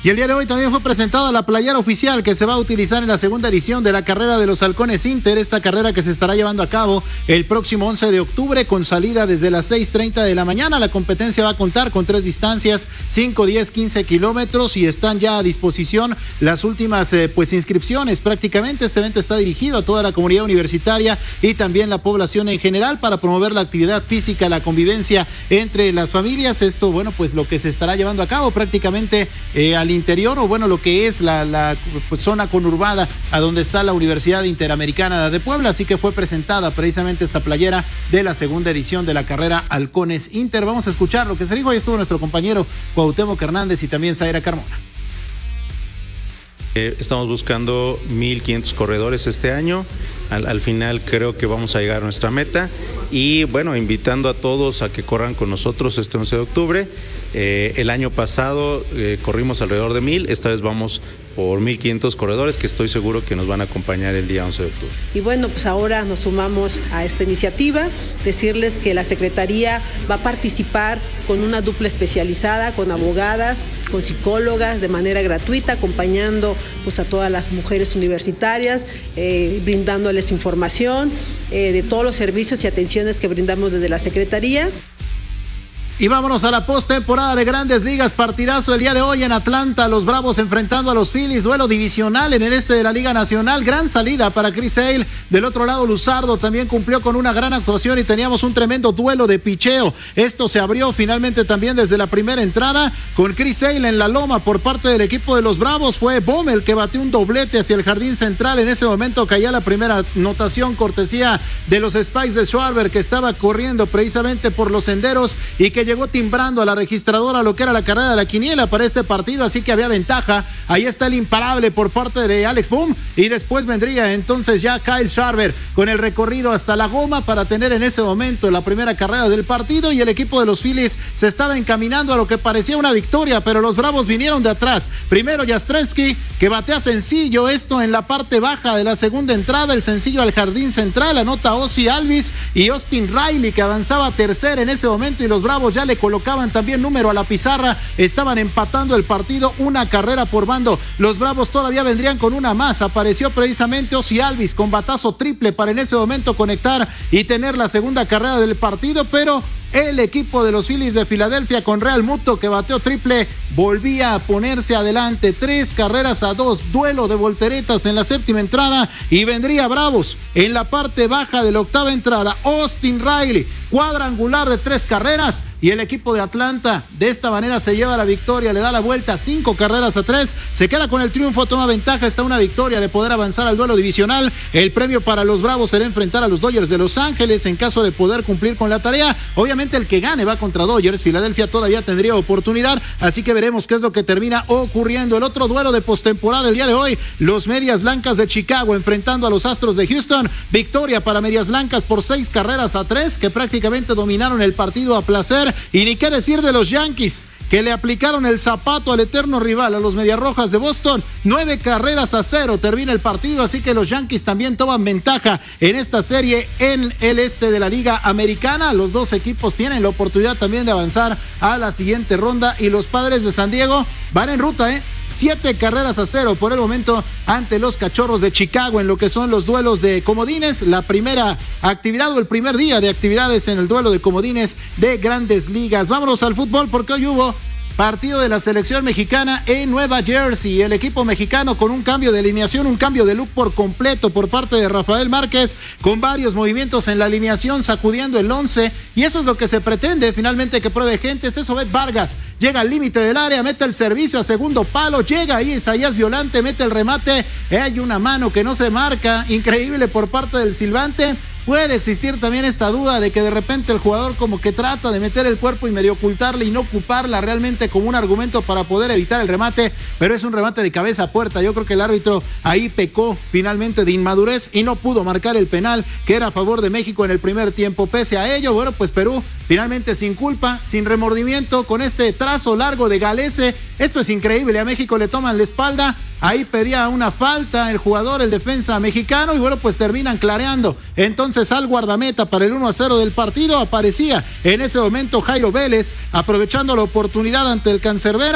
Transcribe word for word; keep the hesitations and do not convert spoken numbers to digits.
Y el día de hoy también fue presentada la playera oficial que se va a utilizar en la segunda edición de la carrera de los Halcones Inter, esta carrera que se estará llevando a cabo el próximo once de octubre con salida desde las seis treinta de la mañana. La competencia va a contar con tres distancias, cinco, diez, quince kilómetros, y están ya a disposición las últimas eh, pues inscripciones. Prácticamente este evento está dirigido a toda la comunidad universitaria y también la población en general para promover la actividad física, la convivencia entre las familias. Esto, bueno, pues lo que se estará llevando a cabo prácticamente eh, al interior, o bueno, lo que es la, la pues, zona conurbada a donde está la Universidad Interamericana de Puebla. Así que fue presentada precisamente esta playera de la segunda edición de la carrera Halcones Inter. Vamos a escuchar lo que se dijo. Ahí estuvo nuestro compañero Cuauhtémoc Hernández y también Zaira Carmona. Eh, estamos buscando mil quinientos corredores este año. Al, al final creo que vamos a llegar a nuestra meta y bueno, invitando a todos a que corran con nosotros este once de octubre. Eh, el año pasado eh, corrimos alrededor de mil, esta vez vamos por mil quinientos corredores que estoy seguro que nos van a acompañar el día once de octubre. Y bueno, pues ahora nos sumamos a esta iniciativa, decirles que la Secretaría va a participar con una dupla especializada, con abogadas, con psicólogas, de manera gratuita, acompañando pues a todas las mujeres universitarias, eh, brindándoles información eh, de todos los servicios y atenciones que brindamos desde la Secretaría. Y vámonos a la postemporada de Grandes Ligas. Partidazo el día de hoy en Atlanta. Los Bravos enfrentando a los Phillies. Duelo divisional en el este de la Liga Nacional. Gran salida para Chris Sale. Del otro lado, Luzardo también cumplió con una gran actuación y teníamos un tremendo duelo de picheo. Esto se abrió finalmente también desde la primera entrada con Chris Sale en la loma por parte del equipo de los Bravos. Fue Bohm el que batió un doblete hacia el jardín central. En ese momento caía la primera anotación, cortesía de los Spikes de Schwarber, que estaba corriendo precisamente por los senderos y que llegó timbrando a la registradora lo que era la carrera de la quiniela para este partido, así que había ventaja. Ahí está el imparable por parte de Alex Bohm, y después vendría entonces ya Kyle Schwarber con el recorrido hasta la goma para tener en ese momento la primera carrera del partido, y el equipo de los Phillies se estaba encaminando a lo que parecía una victoria, pero los Bravos vinieron de atrás. Primero Jastrzemski, que batea sencillo, esto en la parte baja de la segunda entrada, el sencillo al jardín central, anota Ozzie Albies, y Austin Riley, que avanzaba tercera en ese momento, y los Bravos ya le colocaban también número a la pizarra. Estaban empatando el partido, una carrera por bando. Los Bravos todavía vendrían con una más. Apareció precisamente Ozzie Albies con batazo triple para en ese momento conectar y tener la segunda carrera del partido, pero el equipo de los Phillies de Filadelfia con Real Muto, que bateó triple, volvía a ponerse adelante, tres carreras a dos, duelo de volteretas en la séptima entrada, y vendría Bravos en la parte baja de la octava entrada. Austin Riley, cuadrangular de tres carreras, y el equipo de Atlanta de esta manera se lleva la victoria, le da la vuelta, cinco carreras a tres, se queda con el triunfo, toma ventaja, está una victoria de poder avanzar al duelo divisional. El premio para los Bravos será enfrentar a los Dodgers de Los Ángeles en caso de poder cumplir con la tarea. Obviamente el que gane va contra Dodgers. Filadelfia todavía tendría oportunidad, así que veremos qué es lo que termina ocurriendo. El otro duelo de postemporada el día de hoy, los Medias Blancas de Chicago enfrentando a los Astros de Houston. Victoria para Medias Blancas por seis carreras a tres, que prácticamente dominaron el partido a placer. Y ni qué decir de los Yankees, que le aplicaron el zapato al eterno rival, a los Mediarrojas de Boston. Nueve carreras a cero termina el partido, así que los Yankees también toman ventaja en esta serie en el este de la Liga Americana. Los dos equipos tienen la oportunidad también de avanzar a la siguiente ronda, y los Padres de San Diego van en ruta, ¿eh? Siete carreras a cero por el momento ante los Cachorros de Chicago en lo que son los duelos de comodines. La primera actividad o el primer día de actividades en el duelo de comodines de Grandes Ligas. Vámonos al fútbol, porque hoy hubo partido de la selección mexicana en Nueva Jersey. El equipo mexicano con un cambio de alineación, un cambio de look por completo por parte de Rafael Márquez, con varios movimientos en la alineación, sacudiendo el once, y eso es lo que se pretende finalmente que pruebe gente. Este es Obed Vargas, llega al límite del área, mete el servicio a segundo palo, llega ahí Isaías Violante, mete el remate, hay una mano que no se marca, increíble por parte del silbante. Puede existir también esta duda de que de repente el jugador como que trata de meter el cuerpo y medio ocultarla y no ocuparla realmente como un argumento para poder evitar el remate, pero es un remate de cabeza a puerta. Yo creo que el árbitro ahí pecó finalmente de inmadurez y no pudo marcar el penal que era a favor de México en el primer tiempo. Pese a ello, bueno, pues Perú finalmente sin culpa, sin remordimiento, con este trazo largo de Galese. Esto es increíble, a México le toman la espalda, ahí pedía una falta el jugador, el defensa mexicano, y bueno, pues terminan clareando. Entonces al guardameta para el uno a cero del partido aparecía en ese momento Jairo Vélez, aprovechando la oportunidad ante el cancerbero.